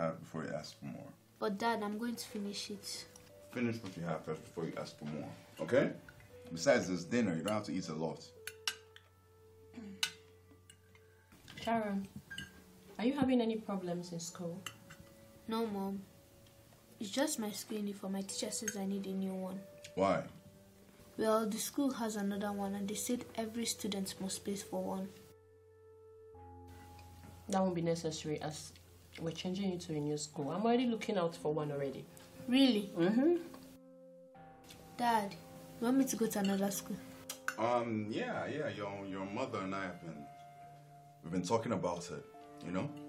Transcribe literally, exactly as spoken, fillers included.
have before you ask for more. But Dad, I'm going to finish it. Finish what you have first before you ask for more, okay? Besides, it's dinner. You don't have to eat a lot. Sharon, are you having any problems in school? No, Mom. It's just my school uniform. My teacher says I need a new one. Why? Well, the school has another one and they said every student must pay for one. That won't be necessary as we're changing you to a new school. I'm already looking out for one already. Really? Mm-hmm. Dad, you want me to go to another school? Um, yeah, yeah. Your your mother and I have been we've been talking about it, you know?